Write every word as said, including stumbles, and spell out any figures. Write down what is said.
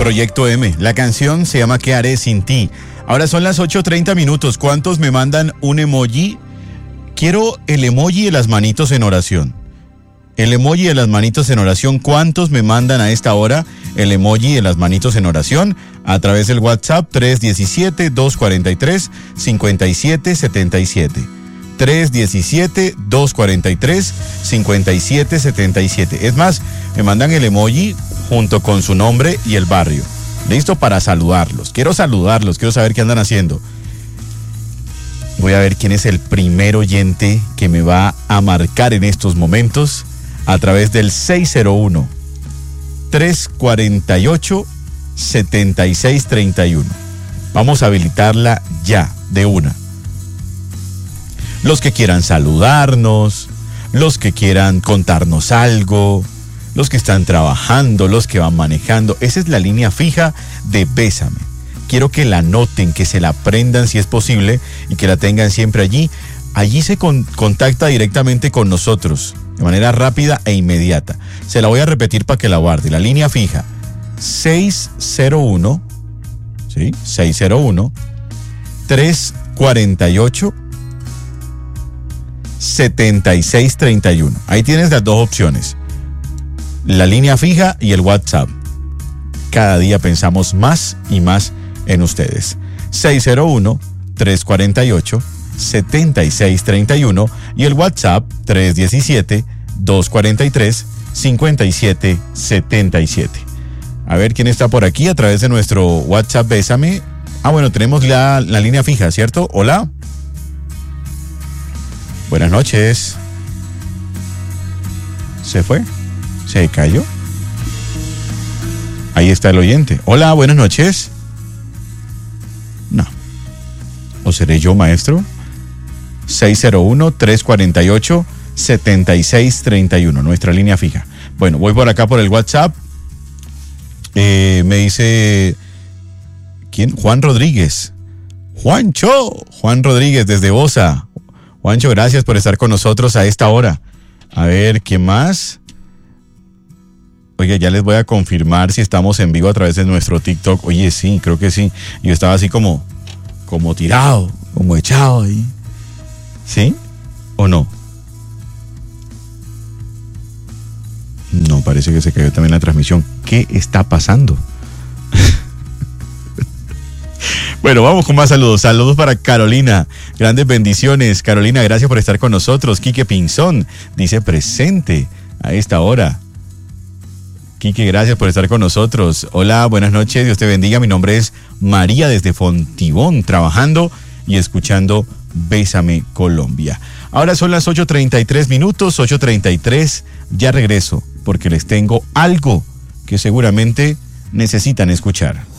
Proyecto M. La canción se llama ¿Qué haré sin ti? Ahora son las ocho treinta minutos. ¿Cuántos me mandan un emoji? Quiero el emoji de las manitos en oración. El emoji de las manitos en oración. ¿Cuántos me mandan a esta hora el emoji de las manitos en oración? A través del WhatsApp tres uno siete, dos cuatro tres, cinco siete siete siete. tres uno siete, dos cuatro tres, cinco siete siete siete. Es más, me mandan el emoji junto con su nombre y el barrio. Listo para saludarlos. Quiero saludarlos, quiero saber qué andan haciendo. Voy a ver quién es el primer oyente que me va a marcar en estos momentos a través del seis cero uno, tres cuatro ocho, siete seis tres uno. Vamos a habilitarla ya, de una. Los que quieran saludarnos, los que quieran contarnos algo, los que están trabajando, los que van manejando. Esa es la línea fija de Bésame. Quiero que la anoten, que se la aprendan si es posible y que la tengan siempre allí. Allí se con, contacta directamente con nosotros de manera rápida e inmediata. Se la voy a repetir para que la guarde. La línea fija seis cero uno, ¿sí? seis cero uno, tres cuatro ocho, siete seis tres uno. Ahí tienes las dos opciones. La línea fija y el WhatsApp. Cada día pensamos más y más en ustedes. seis cero uno, tres cuatro ocho, siete seis tres uno y el WhatsApp tres uno siete, dos cuatro tres, cinco siete siete siete. A ver quién está por aquí a través de nuestro WhatsApp Bésame. Ah, bueno, tenemos la, la línea fija, ¿cierto? Hola. Buenas noches. ¿Se fue? ¿Se cayó? Ahí está el oyente. Hola, buenas noches. No. ¿O seré yo, maestro? seis cero uno, tres cuatro ocho, siete seis tres uno, nuestra línea fija. Bueno, voy por acá por el WhatsApp. Eh, me dice... ¿Quién? Juan Rodríguez. Juancho. Juan Rodríguez desde Bosa. Juancho, gracias por estar con nosotros a esta hora. A ver, ¿quién más? Oye, ya les voy a confirmar si estamos en vivo a través de nuestro TikTok. Oye, sí, creo que sí. Yo estaba así como, como tirado, como echado ahí. ¿Sí? ¿O no? No, parece que se cayó también la transmisión. ¿Qué está pasando? Bueno, vamos con más saludos. Saludos para Carolina. Grandes bendiciones. Carolina, gracias por estar con nosotros. Quique Pinzón dice presente a esta hora. Quique, gracias por estar con nosotros. Hola, buenas noches. Dios te bendiga. Mi nombre es María desde Fontibón, trabajando y escuchando Bésame Colombia. Ahora son las ocho treinta y tres minutos, ocho treinta y tres. Ya regreso porque les tengo algo que seguramente necesitan escuchar.